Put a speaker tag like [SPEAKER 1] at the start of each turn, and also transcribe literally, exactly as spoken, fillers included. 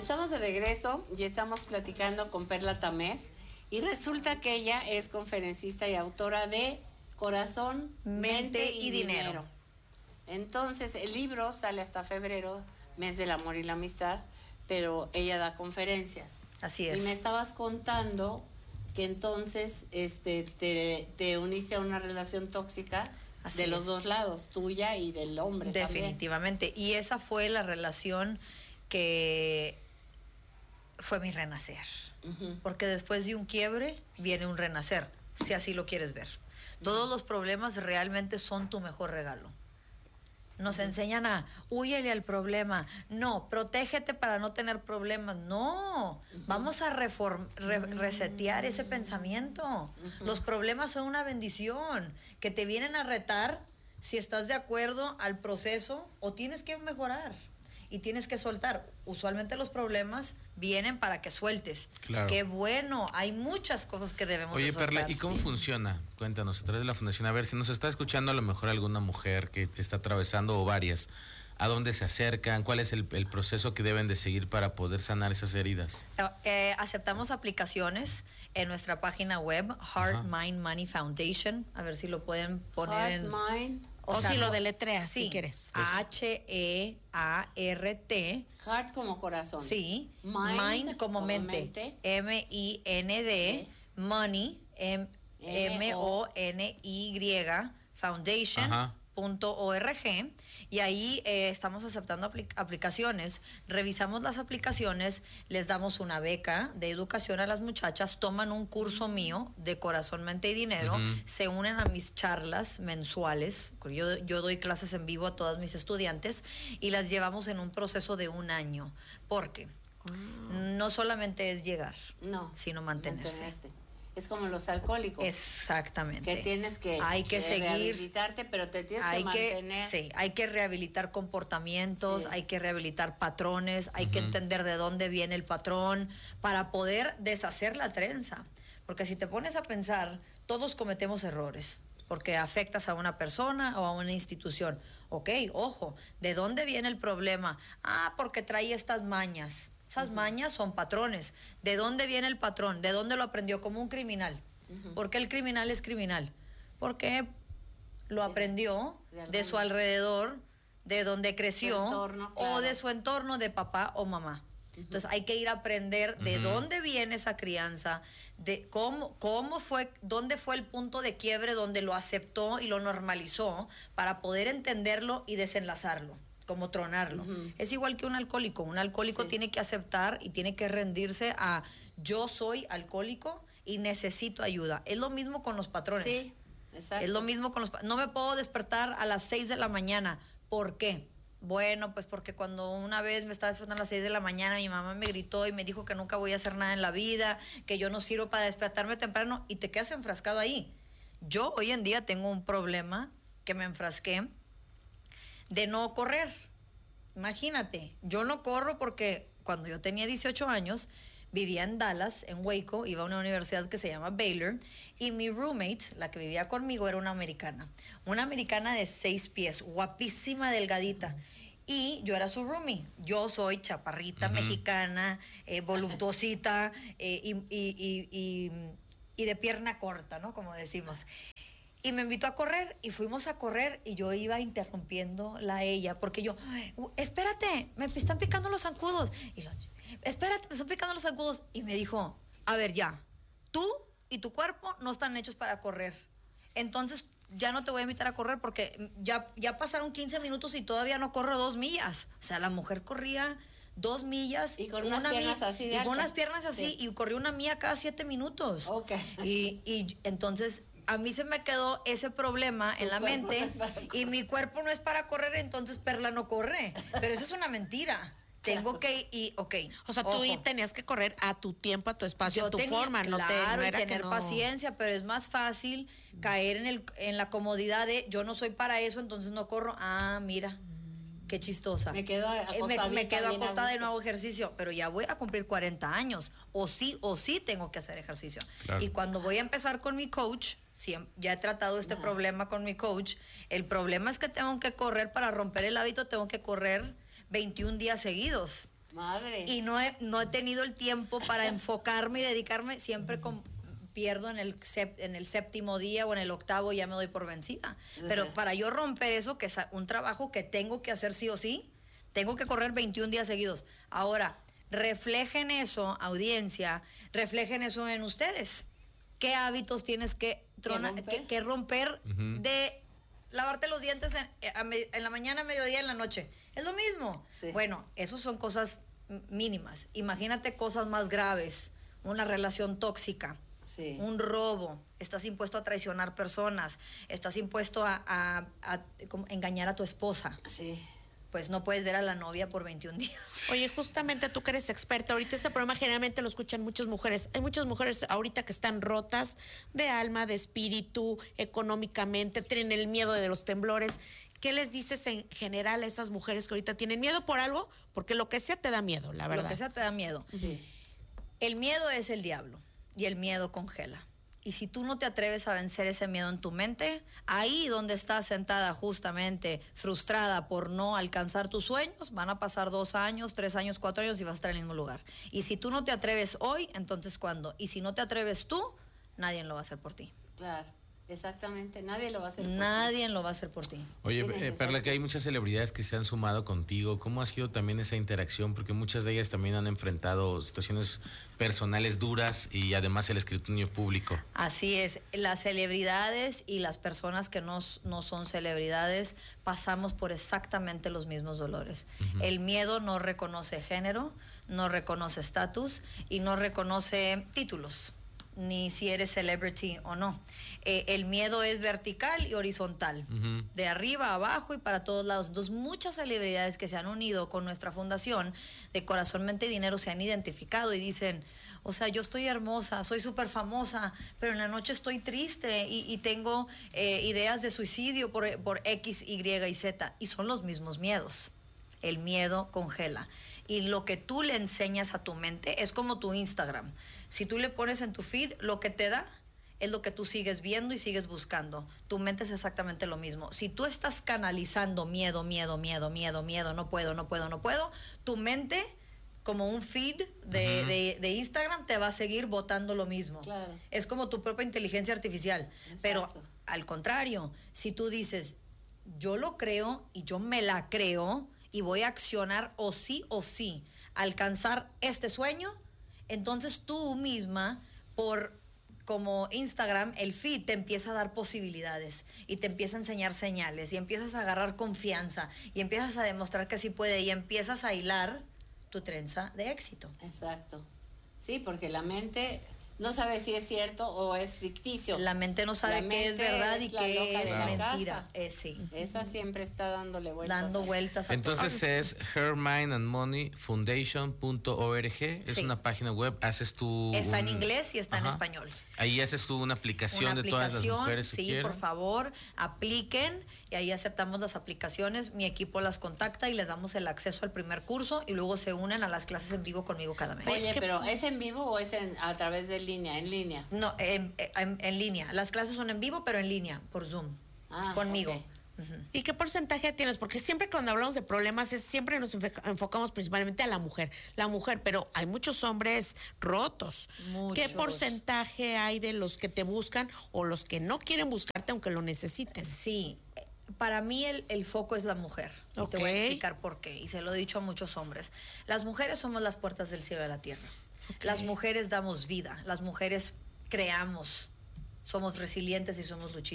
[SPEAKER 1] Estamos de regreso y estamos platicando con Perla Tamés y resulta que ella es conferencista y autora de Corazón, Mente, Mente y, y dinero. dinero. Entonces, el libro sale hasta febrero, mes del amor y la amistad, pero ella da conferencias.
[SPEAKER 2] Así es.
[SPEAKER 1] Y me estabas contando que entonces este, te, te uniste a una relación tóxica. Así de los es. Dos lados, tuya y del hombre.
[SPEAKER 2] Definitivamente. También. Y esa fue la relación que fue mi renacer. Uh-huh. Porque después de un quiebre viene un renacer, si así lo quieres ver. Uh-huh. Todos los problemas realmente son tu mejor regalo. Nos uh-huh. enseñan a, húyele al problema. No, protégete para no tener problemas. No, uh-huh. vamos a reform, re, resetear ese pensamiento. Uh-huh. Los problemas son una bendición que te vienen a retar si estás de acuerdo al proceso o tienes que mejorar y tienes que soltar. Usualmente los problemas vienen para que sueltes.
[SPEAKER 3] Claro.
[SPEAKER 2] Qué bueno, hay muchas cosas que debemos
[SPEAKER 3] Oye,
[SPEAKER 2] de soltar.
[SPEAKER 3] Perla, ¿y cómo funciona? Cuéntanos, a través de la fundación. A ver, si nos está escuchando a lo mejor alguna mujer que está atravesando o varias, ¿a dónde se acercan? ¿Cuál es el, el proceso que deben de seguir para poder sanar esas heridas?
[SPEAKER 2] Eh, aceptamos aplicaciones en nuestra página web, Heart, Mind, Money Foundation. A ver si lo pueden poner
[SPEAKER 1] Heart,
[SPEAKER 2] en...
[SPEAKER 1] Mind...
[SPEAKER 4] O, o sea, si lo deletreas,
[SPEAKER 2] sí,
[SPEAKER 4] si quieres.
[SPEAKER 2] H E A R T.
[SPEAKER 1] Heart como corazón.
[SPEAKER 2] Sí.
[SPEAKER 1] Mind,
[SPEAKER 2] Mind como, como mente. mente. M I N D. Money. M O N Y. Foundation. Ajá. .org y ahí eh, estamos aceptando apl- aplicaciones, revisamos las aplicaciones, les damos una beca de educación a las muchachas, toman un curso mío de Corazón, Mente y Dinero, uh-huh. se unen a mis charlas mensuales, yo, yo doy clases en vivo a todas mis estudiantes y las llevamos en un proceso de un año, porque uh-huh. no solamente es llegar,
[SPEAKER 1] no,
[SPEAKER 2] sino mantenerse.
[SPEAKER 1] mantenerte. Es como los alcohólicos.
[SPEAKER 2] Exactamente.
[SPEAKER 1] Que tienes que,
[SPEAKER 2] hay que, que seguir,
[SPEAKER 1] rehabilitarte, pero te tienes
[SPEAKER 2] hay
[SPEAKER 1] que mantener.
[SPEAKER 2] Que, sí, hay que rehabilitar comportamientos, sí. hay que rehabilitar patrones, hay uh-huh. que entender de dónde viene el patrón para poder deshacer la trenza. Porque si te pones a pensar, todos cometemos errores, porque afectas a una persona o a una institución. Ok, ojo, ¿de dónde viene el problema? Ah, porque trae estas mañas. Esas uh-huh. mañas son patrones. ¿De dónde viene el patrón? ¿De dónde lo aprendió? Como un criminal. Uh-huh. ¿Por qué el criminal es criminal? Porque lo aprendió de, de su alrededor, de donde creció, entorno, claro. o de su entorno de papá o mamá. Uh-huh. Entonces hay que ir a aprender de uh-huh. dónde viene esa crianza, de cómo, cómo fue, dónde fue el punto de quiebre donde lo aceptó y lo normalizó para poder entenderlo y desenlazarlo. Como tronarlo. Uh-huh. Es igual que un alcohólico. Un alcohólico sí. tiene que aceptar y tiene que rendirse a yo soy alcohólico y necesito ayuda. Es lo mismo con los patrones.
[SPEAKER 1] Sí, exacto.
[SPEAKER 2] Es lo mismo con los patrones. No me puedo despertar a las seis de la mañana. ¿Por qué? Bueno, pues porque cuando una vez me estaba despertando a las seis de la mañana, mi mamá me gritó y me dijo que nunca voy a hacer nada en la vida, que yo no sirvo para despertarme temprano y te quedas enfrascado ahí. Yo hoy en día tengo un problema que me enfrasqué de no correr. Imagínate, yo no corro porque cuando yo tenía dieciocho años vivía en Dallas, en Waco, iba a una universidad que se llama Baylor y mi roommate, la que vivía conmigo, era una americana, una americana de seis pies, guapísima, delgadita. Y yo era su roomie. Yo soy chaparrita, uh-huh. mexicana, eh, voluptuosita eh, y, y, y, y, y de pierna corta, ¿no? Como decimos. Y me invitó a correr y fuimos a correr y yo iba interrumpiéndola a ella porque yo, espérate, me están picando los zancudos. Y lo, espérate, me están picando los zancudos. Y me dijo, a ver ya, tú y tu cuerpo no están hechos para correr. Entonces ya no te voy a invitar a correr porque ya, ya pasaron quince minutos y todavía no corro dos millas. O sea, la mujer corría dos millas.
[SPEAKER 1] Y con unas una piernas milla, así de
[SPEAKER 2] Y con unas piernas así sí. y corrió una milla cada siete minutos.
[SPEAKER 1] Ok.
[SPEAKER 2] Y, y entonces... a mí se me quedó ese problema en la mente no y mi cuerpo no es para correr, entonces Perla no corre. Pero eso es una mentira. Tengo que ir, ok.
[SPEAKER 4] O sea,
[SPEAKER 2] ojo.
[SPEAKER 4] Tú tenías que correr a tu tiempo, a tu espacio,
[SPEAKER 2] Yo
[SPEAKER 4] a tu
[SPEAKER 2] tenía,
[SPEAKER 4] forma.
[SPEAKER 2] Claro,
[SPEAKER 4] no te, no
[SPEAKER 2] y
[SPEAKER 4] era
[SPEAKER 2] tener
[SPEAKER 4] que no...
[SPEAKER 2] paciencia, pero es más fácil caer en, el, en la comodidad de yo no soy para eso, entonces no corro. Ah, mira. Qué chistosa.
[SPEAKER 1] Me quedo
[SPEAKER 2] acostada. Me, me quedo acostada y no hago ejercicio, pero ya voy a cumplir cuarenta años. O sí, o sí tengo que hacer ejercicio. Claro. Y cuando voy a empezar con mi coach, siempre, ya he tratado este no. problema con mi coach. El problema es que tengo que correr para romper el hábito, tengo que correr veintiún días seguidos.
[SPEAKER 1] Madre.
[SPEAKER 2] Y no he, no he tenido el tiempo para enfocarme y dedicarme, siempre con, pierdo en el, sep, en el séptimo día o en el octavo, ya me doy por vencida. Pero para yo romper eso, que es un trabajo que tengo que hacer sí o sí, tengo que correr veintiún días seguidos. Ahora, reflejen eso, audiencia, reflejen eso en ustedes. ¿Qué hábitos tienes que, trona, romper? que, que romper uh-huh. de lavarte los dientes en, en la mañana, mediodía, en la noche? Es lo mismo. Sí. Bueno, eso son cosas mínimas. Imagínate cosas más graves. Una relación tóxica, sí. un robo, estás impuesto a traicionar personas, estás impuesto a, a, a, a engañar a tu esposa.
[SPEAKER 1] Sí.
[SPEAKER 2] Pues no puedes ver a la novia por veintiún días.
[SPEAKER 4] Oye, justamente tú que eres experta, ahorita este programa generalmente lo escuchan muchas mujeres. Hay muchas mujeres ahorita que están rotas de alma, de espíritu, económicamente, tienen el miedo de los temblores. ¿Qué les dices en general a esas mujeres que ahorita tienen miedo por algo? Porque lo que sea te da miedo, la verdad.
[SPEAKER 2] Lo que sea te da miedo. Uh-huh. El miedo es el diablo y el miedo congela. Y si tú no te atreves a vencer ese miedo en tu mente, ahí donde estás sentada justamente frustrada por no alcanzar tus sueños, van a pasar dos años, tres años, cuatro años y vas a estar en el mismo lugar. Y si tú no te atreves hoy, entonces ¿cuándo? Y si no te atreves tú, nadie lo va a hacer por ti.
[SPEAKER 1] Claro. Exactamente, nadie lo va a hacer por
[SPEAKER 2] Nadie
[SPEAKER 1] ti.
[SPEAKER 2] lo va a hacer por ti.
[SPEAKER 3] Oye, eh, Perla, que hay muchas celebridades que se han sumado contigo. ¿Cómo ha sido también esa interacción? Porque muchas de ellas también han enfrentado situaciones personales duras y además el escrutinio público.
[SPEAKER 2] Así es, las celebridades y las personas que no, no son celebridades pasamos por exactamente los mismos dolores. Uh-huh. El miedo no reconoce género, no reconoce estatus y no reconoce títulos, ni si eres celebrity o no. Eh, el miedo es vertical y horizontal, uh-huh. de arriba a abajo y para todos lados. Entonces, muchas celebridades que se han unido con nuestra fundación de Corazón, Mente y Dinero se han identificado y dicen, o sea, yo estoy hermosa, soy súper famosa, pero en la noche estoy triste y, y tengo eh, ideas de suicidio por, por X, Y y Z. Y son los mismos miedos. El miedo congela. Y lo que tú le enseñas a tu mente es como tu Instagram. Si tú le pones en tu feed, lo que te da es lo que tú sigues viendo y sigues buscando. Tu mente es exactamente lo mismo. Si tú estás canalizando miedo, miedo, miedo, miedo, miedo, no puedo, no puedo, no puedo, tu mente, como un feed de, uh-huh. de, de Instagram, te va a seguir botando lo mismo.
[SPEAKER 1] Claro.
[SPEAKER 2] Es como tu propia inteligencia artificial. Exacto. Pero al contrario, si tú dices, yo lo creo y yo me la creo y voy a accionar o sí o sí, alcanzar este sueño, entonces tú misma, por como Instagram, el feed te empieza a dar posibilidades y te empieza a enseñar señales y empiezas a agarrar confianza y empiezas a demostrar que sí puede y empiezas a hilar tu trenza de éxito.
[SPEAKER 1] Exacto. Sí, porque la mente no sabe si es cierto o es ficticio.
[SPEAKER 2] La mente no sabe
[SPEAKER 1] la
[SPEAKER 2] qué es verdad y qué es mentira.
[SPEAKER 1] Es, sí. Esa siempre está dándole vueltas.
[SPEAKER 2] Dando vueltas a
[SPEAKER 3] Entonces
[SPEAKER 2] todo.
[SPEAKER 3] es her mind and money foundation punto org. Es sí. una página web. Haces tú.
[SPEAKER 2] Está
[SPEAKER 3] un...
[SPEAKER 2] en inglés y está Ajá. en español.
[SPEAKER 3] Ahí haces tú una aplicación, una aplicación de todas las mujeres.
[SPEAKER 2] Sí,
[SPEAKER 3] si
[SPEAKER 2] por favor, apliquen y ahí aceptamos las aplicaciones. Mi equipo las contacta y les damos el acceso al primer curso y luego se unen a las clases en vivo conmigo cada mes.
[SPEAKER 1] Oye, pero ¿es en vivo o es en, a través de línea? En línea.
[SPEAKER 2] No, en, en, en línea. Las clases son en vivo, pero en línea, por Zoom. Ah, conmigo.
[SPEAKER 1] Okay.
[SPEAKER 4] Uh-huh. ¿Y qué porcentaje tienes? Porque siempre cuando hablamos de problemas es siempre nos enfocamos principalmente a la mujer, la mujer, pero hay muchos hombres rotos. Muchos. ¿Qué porcentaje hay de los que te buscan o los que no quieren buscarte aunque lo necesiten?
[SPEAKER 2] Sí, para mí el, el foco es la mujer. Y okay. te voy a explicar por qué. Y se lo he dicho a muchos hombres. Las mujeres somos las puertas del cielo y de la tierra. Okay. Las mujeres damos vida, las mujeres creamos, somos resilientes y somos luchistas.